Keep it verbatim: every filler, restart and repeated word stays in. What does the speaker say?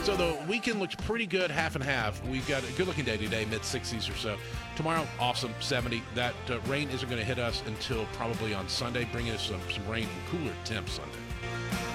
So the weekend looks pretty good, half and half. We've got a good-looking day today, mid-sixties or so. Tomorrow, awesome, seventy. That uh, rain isn't going to hit us until probably on Sunday, bringing us some, some rain and cooler temps Sunday.